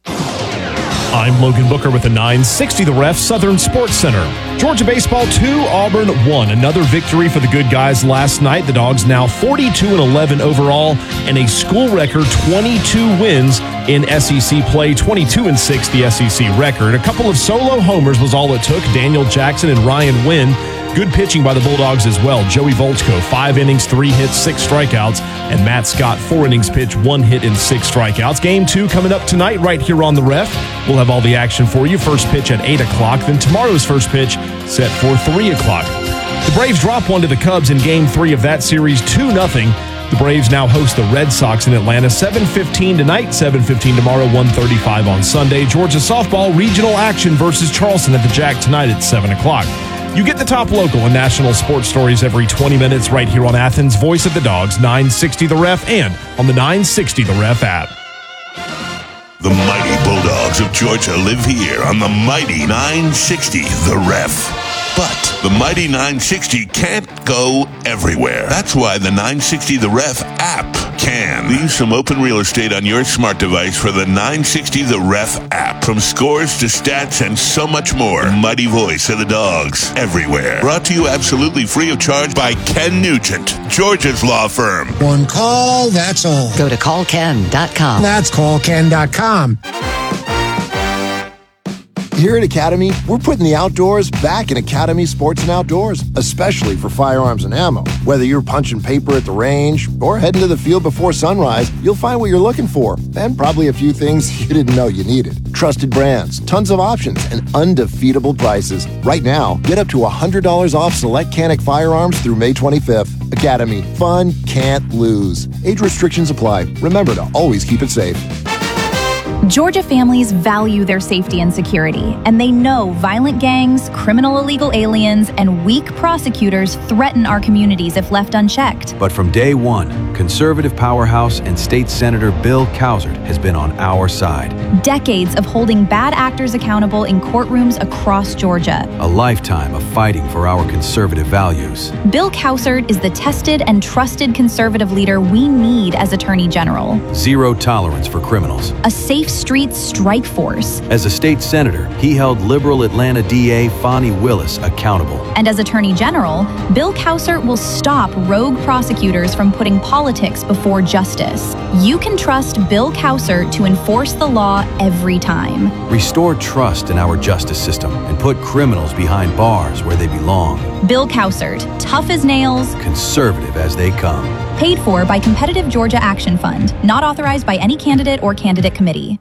I'm Logan Booker with the 960 The Ref Southern Sports Center. Georgia baseball 2, Auburn 1. Another victory for the good guys last night. The Dogs now 42-11 overall and a school record 22 wins in SEC play, 22-6 the SEC record. A couple of solo homers was all it took. Daniel Jackson and Ryan Wynn. Good pitching by the Bulldogs as well. Joey Volchko, 5 innings, 3 hits, 6 strikeouts. And Matt Scott, 4 innings pitched, 1 hit and 6 strikeouts. Game 2 coming up tonight right here on the Ref. We'll have all the action for you. First pitch at 8 o'clock. Then tomorrow's first pitch set for 3 o'clock. The Braves drop one to the Cubs in Game 3 of that series, 2-0. The Braves now host the Red Sox in Atlanta, 7:15 tonight, 7:15 tomorrow, 1:35 on Sunday. Georgia softball regional action versus Charleston at the Jack tonight at 7 o'clock. You get the top local and national sports stories every 20 minutes right here on Athens' Voice of the Dogs, 960 The Ref, and on the 960 The Ref app. The mighty Bulldogs of Georgia live here on the mighty 960 The Ref. But the mighty 960 can't go everywhere. That's why the 960 The Ref app can. Leave some open real estate on your smart device for the 960 The Ref app. From scores to stats and so much more. The mighty voice of the Dogs everywhere. Brought to you absolutely free of charge by Ken Nugent, Georgia's law firm. One call, that's all. Go to callken.com. That's callken.com. Here at Academy, we're putting the outdoors back in Academy Sports and Outdoors, especially for firearms and ammo. Whether you're punching paper at the range or heading to the field before sunrise, you'll find what you're looking for, and probably a few things you didn't know you needed. Trusted brands, tons of options, and undefeatable prices. Right now, get up to $100 off select Canic firearms through May 25th. Academy, fun can't lose. Age restrictions apply. Remember to always keep it safe. Georgia families value their safety and security, and they know violent gangs, criminal illegal aliens, and weak prosecutors threaten our communities if left unchecked. But from day one, conservative powerhouse and state senator Bill Cowsert has been on our side. Decades of holding bad actors accountable in courtrooms across Georgia. A lifetime of fighting for our conservative values. Bill Cowsert is the tested and trusted conservative leader we need as Attorney General. Zero tolerance for criminals. A safe streets strike force. As a state senator, he held liberal Atlanta DA Fonnie Willis accountable. And as Attorney General, Bill Cowsert will stop rogue prosecutors from putting politics before justice. You can trust Bill Cowsert to enforce the law every time. Restore trust in our justice system and put criminals behind bars where they belong. Bill Cowsert, tough as nails, conservative as they come. Paid for by Competitive Georgia Action Fund. Not authorized by any candidate or candidate committee.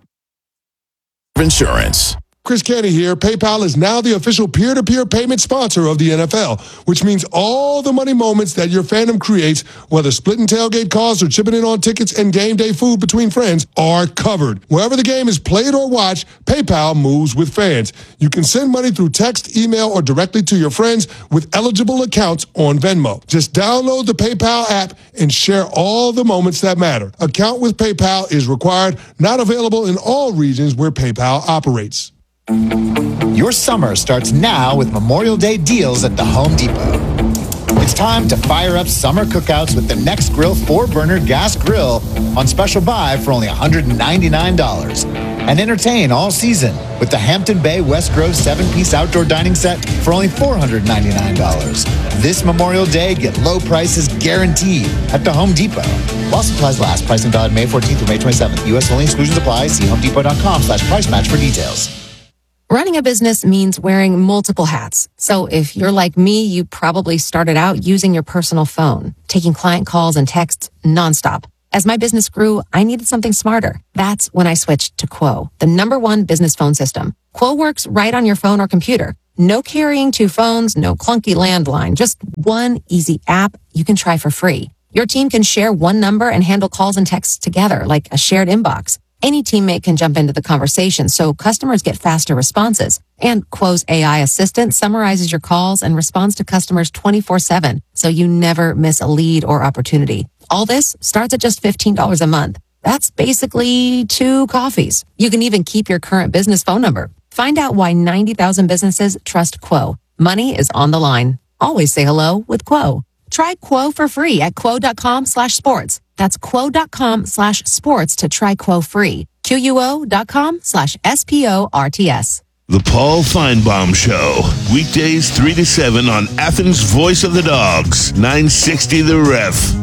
Insurance. Chris Canty here. PayPal is now the official peer-to-peer payment sponsor of the NFL, which means all the money moments that your fandom creates, whether splitting tailgate costs or chipping in on tickets and game day food between friends, are covered. Wherever the game is played or watched, PayPal moves with fans. You can send money through text, email, or directly to your friends with eligible accounts on Venmo. Just download the PayPal app and share all the moments that matter. Account with PayPal is required, not available in all regions where PayPal operates. Your summer starts now with Memorial Day deals at the Home Depot. It's time to fire up summer cookouts with the Next Grill 4-burner gas grill on special buy for only $199. And entertain all season with the Hampton Bay West Grove 7-piece outdoor dining set for only $499. This Memorial Day, get low prices guaranteed at the Home Depot. While supplies last, pricing valid May 14th through May 27th. U.S. only, exclusions apply. See homedepot.com/price match for details. Running a business means wearing multiple hats. So if you're like me, you probably started out using your personal phone, taking client calls and texts nonstop. As my business grew, I needed something smarter. That's when I switched to Quo, the #1 business phone system. Quo works right on your phone or computer. No carrying 2 phones, no clunky landline, just one easy app you can try for free. Your team can share one number and handle calls and texts together like a shared inbox. Any teammate can jump into the conversation, so customers get faster responses. And Quo's AI assistant summarizes your calls and responds to customers 24/7, so you never miss a lead or opportunity. All this starts at just $15 a month. That's basically 2 coffees. You can even keep your current business phone number. Find out why 90,000 businesses trust Quo. Money is on the line. Always say hello with Quo. Try Quo for free at quo.com/sports. That's quo.com/sports to try Quo free. QUO.com/SPORTS. The Paul Feinbaum Show. Weekdays 3 to 7 on Athens' Voice of the Dogs. 960 The Ref.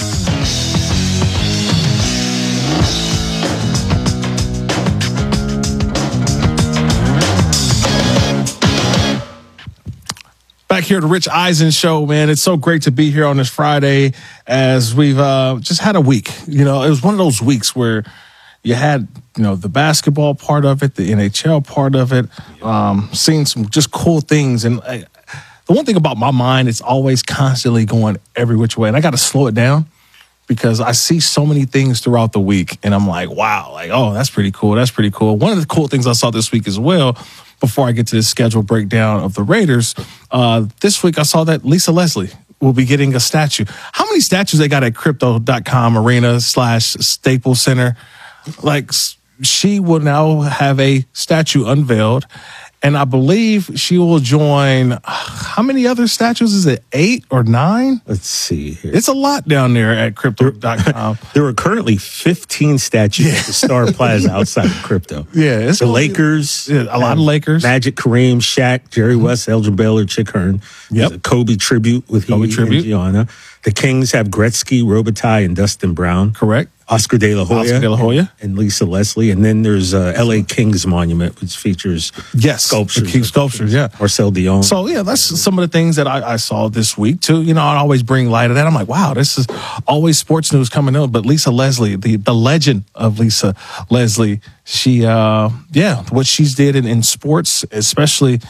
Back here at the Rich Eisen Show, man. It's so great to be here on this Friday as we've just had a week. You know, it was one of those weeks where you had, you know, the basketball part of it, the NHL part of it, seeing some just cool things. And the one thing about my mind, it's always constantly going every which way. And I got to slow it down because I see so many things throughout the week. And I'm like, wow, like, oh, that's pretty cool. That's pretty cool. One of the cool things I saw this week as well, before I get to the schedule breakdown of the Raiders, this week I saw that Lisa Leslie will be getting a statue. How many statues they got at Crypto.com Arena/Staples Center? Like, she will now have a statue unveiled, and I believe she will join, how many other statues? Is it 8 or 9? Let's see here. It's a lot down there at Crypto.com. There are currently 15 statues at the Star Plaza outside of Crypto. Yeah. It's the Lakers. Yeah, a lot of Lakers. Magic, Kareem, Shaq, Jerry West, Elgin Baylor, Chick Hearn. Yep. There's a Kobe tribute with Kobe Heat tribute. and Gianna. The Kings have Gretzky, Robitaille, and Dustin Brown. Correct. Oscar De La Hoya and Lisa Leslie. And then there's LA Kings Monument, which features sculptures. The King sculptures, yeah. Marcel Dion. So, yeah, that's some of the things that I saw this week, too. You know, I always bring light of that. I'm like, wow, this is always sports news coming out. But Lisa Leslie, the legend of Lisa Leslie, she, what she's did in sports, especially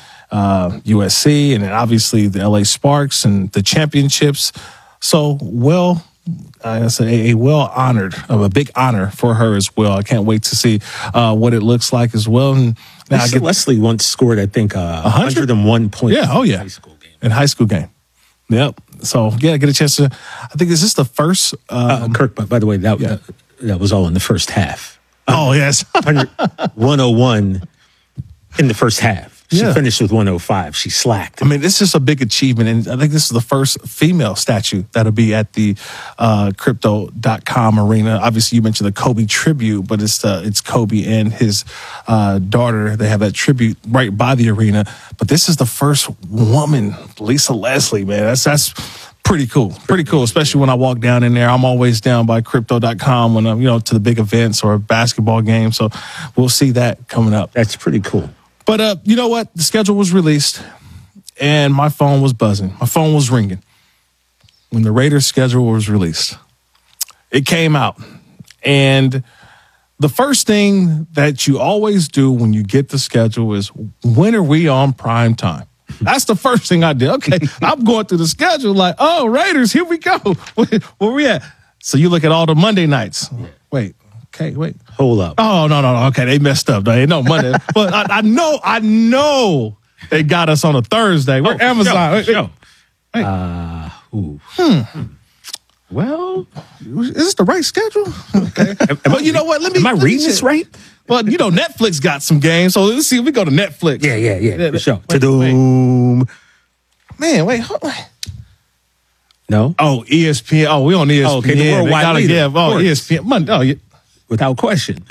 USC and then obviously the LA Sparks and the championships. So, I say a big honor for her as well. I can't wait to see what it looks like as well. And now Leslie once scored, I think, 101 points. Yeah, oh yeah, in high school game. Yep. So yeah, get a chance to. I think is this the first Kirk? By the way, that was all in the first half. Oh yes, 101 in the first half. She finished with 105. She slacked. I mean, this is a big achievement. And I think this is the first female statue that'll be at the Crypto.com Arena. Obviously, you mentioned the Kobe tribute, but it's Kobe and his daughter. They have that tribute right by the arena. But this is the first woman, Lisa Leslie, man. That's pretty cool. Pretty cool, especially when I walk down in there. I'm always down by Crypto.com when I'm, to the big events or a basketball game. So we'll see that coming up. That's pretty cool. But you know what? The schedule was released, and my phone was buzzing. My phone was ringing when the Raiders schedule was released. It came out, and the first thing that you always do when you get the schedule is, when are we on prime time? That's the first thing I did. Okay, I'm going through the schedule like, oh, Raiders, here we go. Where we at? So you look at all the Monday nights. Wait. Okay, wait. Hold up. Oh, no. Okay, they messed up. They ain't no Monday. But I know they got us on a Thursday. We're Amazon. Show. Well, is this the right schedule? Okay. But you know what? Am I reading this right? Well, Netflix got some games, so let's see if we go to Netflix. Yeah. For sure. Ta-doom. Man, wait, hold on. No. Oh, ESPN. Oh, we on ESPN. Oh, okay, the worldwide they gotta leader, give. Oh, ESPN. Monday. Oh, yeah. Without question.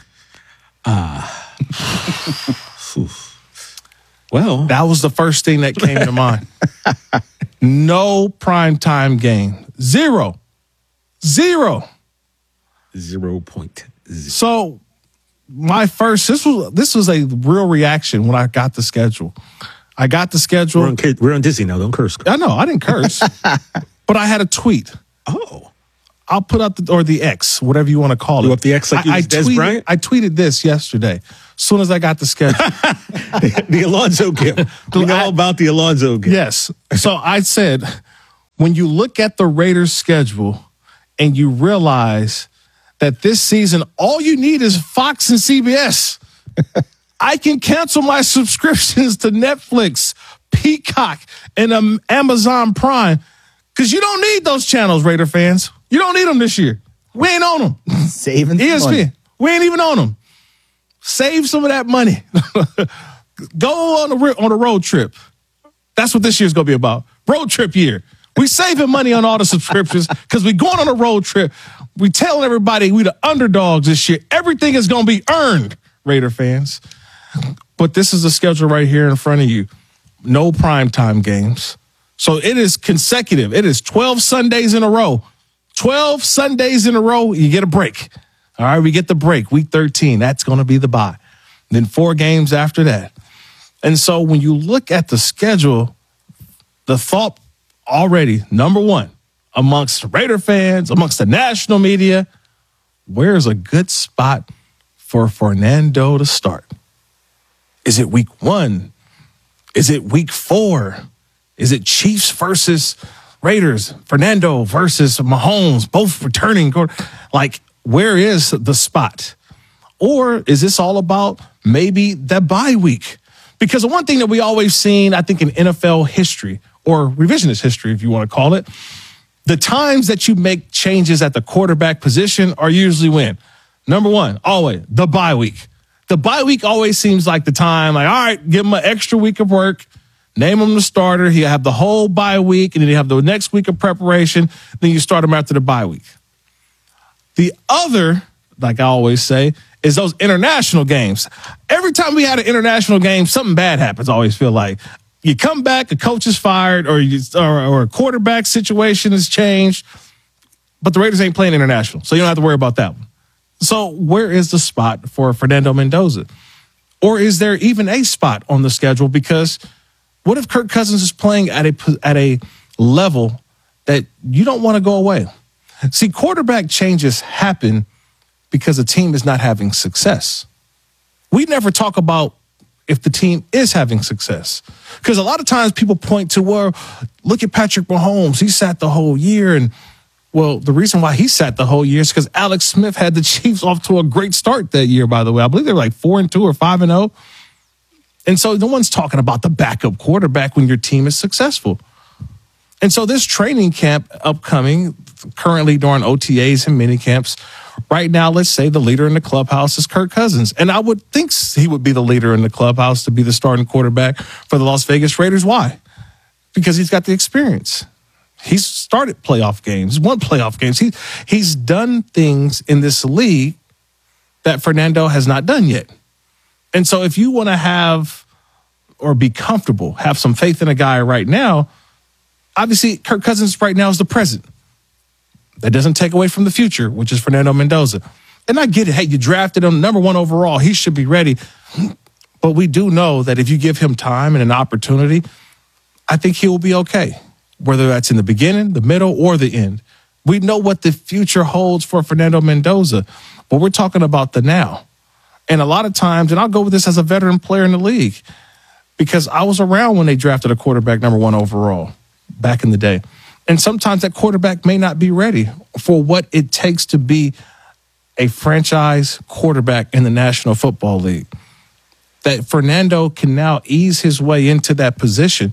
Well, that was the first thing that came to mind. No primetime game. 0. 0.0. So my first, this was a real reaction when I got the schedule. I got the schedule. We're on Disney now. Don't curse. I know. I didn't curse. But I had a tweet. Oh. I'll put up the X, whatever you want to call it. You up the X like you was Des Bryant? I tweeted this yesterday, as soon as I got the schedule. The Alonzo gift. We know all about the Alonzo gift. Yes. So I said, when you look at the Raiders' schedule and you realize that this season, all you need is Fox and CBS. I can cancel my subscriptions to Netflix, Peacock, and Amazon Prime because you don't need those channels, Raider fans. You don't need them this year. We ain't on them. Saving ESPN. money. We ain't even on them. Save some of that money. Go on a road trip. That's what this year's going to be about. Road trip year. We saving money on all the subscriptions because we going on a road trip. We telling everybody we the underdogs this year. Everything is going to be earned, Raider fans. But this is the schedule right here in front of you. No primetime games. So it is consecutive. It is 12 Sundays in a row. 12 Sundays in a row, you get a break. All right, we get the break. Week 13, that's going to be the bye. Then 4 games after that. And so when you look at the schedule, the thought already, number one, amongst Raider fans, amongst the national media, where's a good spot for Fernando to start? Is it week 1? Is it week 4? Is it Chiefs versus Raiders? Fernando versus Mahomes, both returning? Like, where is the spot? Or is this all about maybe that bye week? Because the one thing that we always seen, I think, in NFL history, or revisionist history, if you want to call it, the times that you make changes at the quarterback position are usually when? Number one, always, the bye week. The bye week always seems like the time, like, all right, give him an extra week of work, name him the starter, he'll have the whole bye week, and then you have the next week of preparation, then you start him after the bye week. The other, like I always say, is those international games. Every time we had an international game, something bad happens, I always feel like. You come back, a coach is fired, or a quarterback situation has changed, but the Raiders ain't playing international, so you don't have to worry about that one. So where is the spot for Fernando Mendoza? Or is there even a spot on the schedule? Because what if Kirk Cousins is playing at a level that you don't want to go away? See, quarterback changes happen because the team is not having success. We never talk about if the team is having success. Because a lot of times people point to, well, look at Patrick Mahomes. He sat the whole year. And, well, the reason why he sat the whole year is because Alex Smith had the Chiefs off to a great start that year, by the way. I believe they were like 4-2 or 5-0. And so no one's talking about the backup quarterback when your team is successful. And so this training camp upcoming, currently during OTAs and mini camps, right now, let's say the leader in the clubhouse is Kirk Cousins. And I would think he would be the leader in the clubhouse to be the starting quarterback for the Las Vegas Raiders. Why? Because he's got the experience. He's started playoff games, won playoff games. He's done things in this league that Fernando has not done yet. And so if you want to have or be comfortable, have some faith in a guy right now, obviously Kirk Cousins right now is the present. That doesn't take away from the future, which is Fernando Mendoza. And I get it. Hey, you drafted him number 1 overall. He should be ready. But we do know that if you give him time and an opportunity, I think he will be okay, whether that's in the beginning, the middle, or the end. We know what the future holds for Fernando Mendoza, but we're talking about the now. And a lot of times, and I'll go with this as a veteran player in the league, because I was around when they drafted a quarterback number 1 overall back in the day. And sometimes that quarterback may not be ready for what it takes to be a franchise quarterback in the National Football League. That Fernando can now ease his way into that position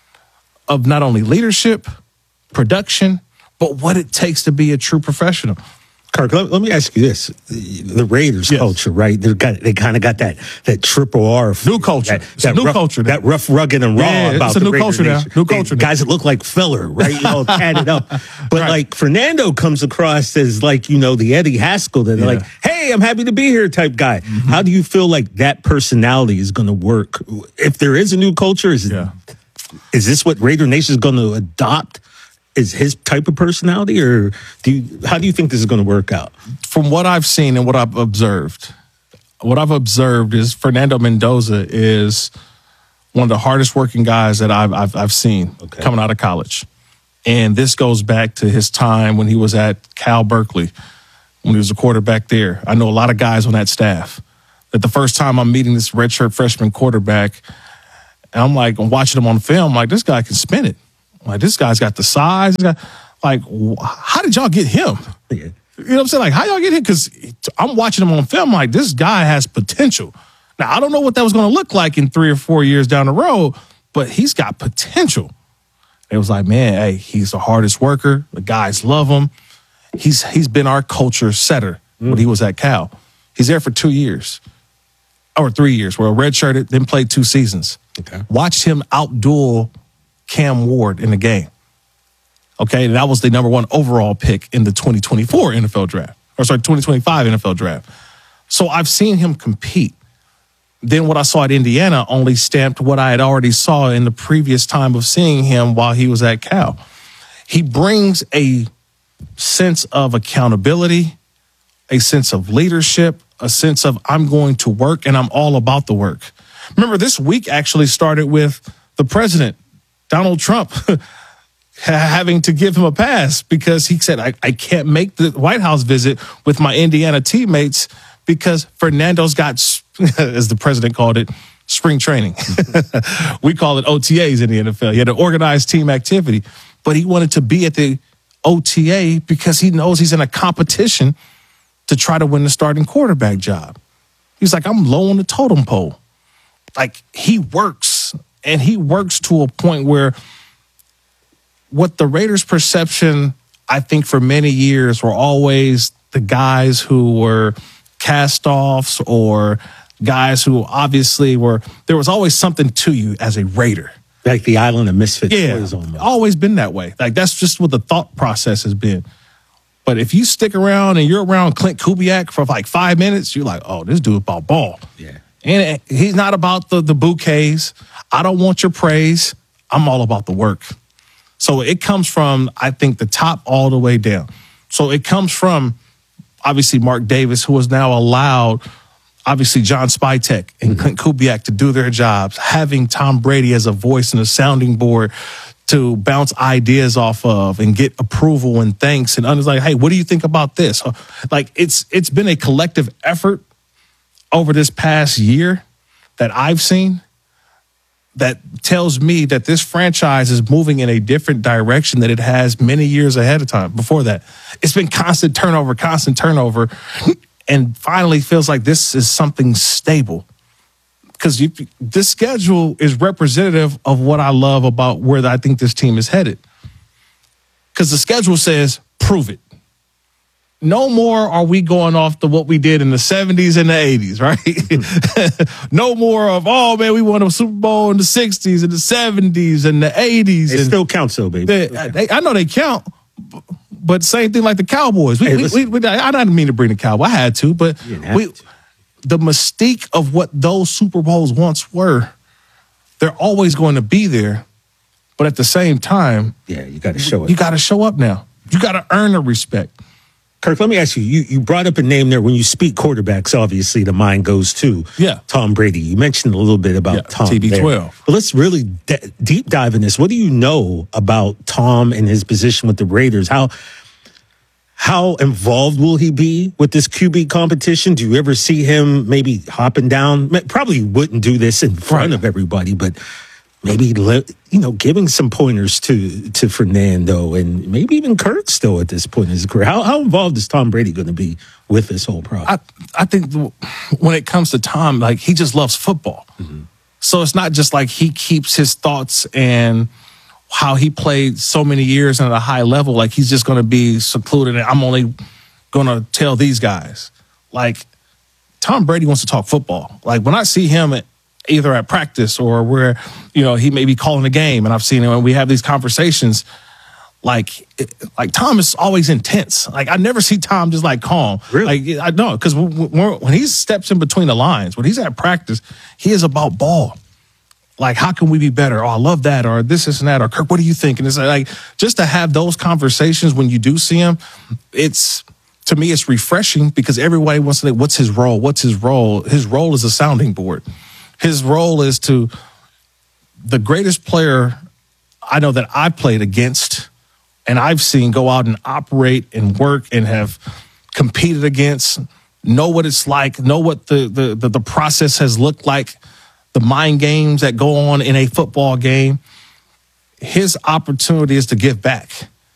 of not only leadership, production, but what it takes to be a true professional. Kirk, let me ask you this: the Raiders culture, right? They kind of got that triple R new culture. Culture. That rough, rugged, and raw about it's a the new Raider culture now. Nation. New culture. Guys that look like filler, right? All tatted up. But like Fernando comes across as like the Eddie Haskell that like, hey, I'm happy to be here type guy. Mm-hmm. How do you feel like that personality is going to work if there is a new culture? Is this what Raider Nation is going to adopt? Is his type of personality, or how do you think this is going to work out? From what I've seen and what I've observed is Fernando Mendoza is one of the hardest working guys that I've seen coming out of college. And this goes back to his time when he was at Cal Berkeley, when he was a quarterback there. I know a lot of guys on that staff. That the first time I'm meeting this redshirt freshman quarterback, and I'm watching him on film, like, this guy can spin it. Like, this guy's got the size. Like, how did y'all get him? Yeah. You know what I'm saying? Like, how y'all get him? Because I'm watching him on film, like, this guy has potential. Now, I don't know what that was going to look like in 3 or 4 years down the road, but he's got potential. It was like, man, hey, he's the hardest worker. The guys love him. He's been our culture setter when he was at Cal. He's there for 2 years. Or 3 years. Well, redshirted, then played 2 seasons. Okay. Watched him outduel Cam Ward in the game. Okay, and that was the number 1 overall pick in the 2024 NFL draft. 2025 NFL draft. So I've seen him compete. Then what I saw at Indiana only stamped what I had already saw in the previous time of seeing him while he was at Cal. He brings a sense of accountability, a sense of leadership, a sense of I'm going to work and I'm all about the work. Remember, this week actually started with the president, Donald Trump, having to give him a pass because he said, I can't make the White House visit with my Indiana teammates because Fernando's got, as the president called it, spring training. We call it OTAs in the NFL. He had an organized team activity, but he wanted to be at the OTA because he knows he's in a competition to try to win the starting quarterback job. He's like, I'm low on the totem pole. Like, he works. And he works to a point where what the Raiders' perception, I think for many years, were always the guys who were cast-offs or guys who obviously there was always something to you as a Raider. Like the Island of Misfit Toys almost. Always been that way. Like, that's just what the thought process has been. But if you stick around and you're around Clint Kubiak for like 5 minutes, you're like, oh, this dude about ball. Yeah. And he's not about the bouquets. I don't want your praise. I'm all about the work. So it comes from, I think, the top all the way down. So it comes from, obviously, Mark Davis, who has now allowed, obviously, John Spytek and Clint Kubiak to do their jobs, having Tom Brady as a voice and a sounding board to bounce ideas off of and get approval and thanks. And others like, hey, what do you think about this? Like, it's been a collective effort over this past year that I've seen that tells me that this franchise is moving in a different direction than it has many years ahead of time. Before that, it's been constant turnover, and finally feels like this is something stable. Because this schedule is representative of what I love about where I think this team is headed. Because the schedule says, prove it. No more are we going off to what we did in the 70s and the 80s, right? No more of, oh, man, we won a Super Bowl in the 60s and the 70s and the 80s. It still counts, though, baby. I know they count, but same thing like the Cowboys. I didn't mean to bring the Cowboys. I had to, but the mystique of what those Super Bowls once were, they're always going to be there. But at the same time, you got to show it. You got to show up now. You got to earn the respect. Kirk, let me ask you, you brought up a name there. When you speak quarterbacks, obviously the mind goes to Tom Brady. You mentioned a little bit about Tom TB12. But let's really deep dive in this. What do you know about Tom and his position with the Raiders? How involved will he be with this QB competition? Do you ever see him maybe hopping down? Probably wouldn't do this in front of everybody, but maybe giving some pointers to Fernando and maybe even Kirk still at this point in his career. How involved is Tom Brady going to be with this whole process? I think when it comes to Tom, like, he just loves football. Mm-hmm. So it's not just like he keeps his thoughts and how he played so many years at a high level, like he's just going to be secluded and I'm only going to tell these guys. Like, Tom Brady wants to talk football. Like, when I see him either at practice or where, he may be calling a game, and I've seen him and we have these conversations, like Tom is always intense. Like, I never see Tom just like calm. Really? Like, I know, because when he steps in between the lines, when he's at practice, he is about ball. Like, how can we be better? Oh, I love that. Or this and that. Or, Kirk, what do you think? And it's like, just to have those conversations when you do see him, to me, it's refreshing because everybody wants to know, what's his role? What's his role? His role is a sounding board. His role is the greatest player I know that I played against and I've seen go out and operate and work and have competed against, know what it's like, know what the process has looked like, the mind games that go on in a football game. His opportunity is to give back.